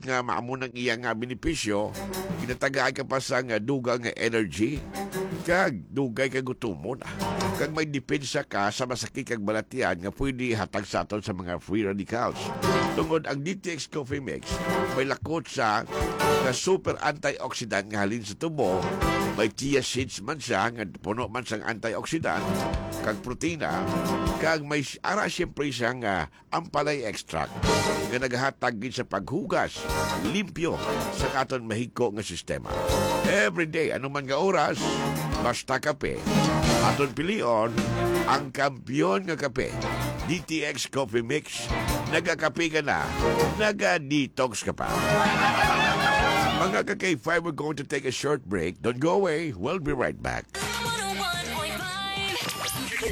nga maamo ng iya nga benepisyo, ginatagaan ka pa sa nga dugang nga energy, kag dugay kag gutumon. Kag may depensa ka sa masakit kag balatian nga pwede hatag sa aton sa mga free radicals. Tungod ang DTX Coffee Mix, may lakot sa nga super antioxidant nga halin sa tubo, may chia seeds man siya nga puno man sang antioxidant kag protina, kag may ara siyempre siya nga ampalay extract nga naghatag gid sa paghugas limpyo sa katon mahigko nga sistema. Every day anuman nga oras, basta kape, aton pilion ang kampiyon nga kape. DTX Coffee Mix, nagakape ka na, naga-detox ka pa. Mga ka-K5, we're going to take a short break. Don't go away. We'll be right back.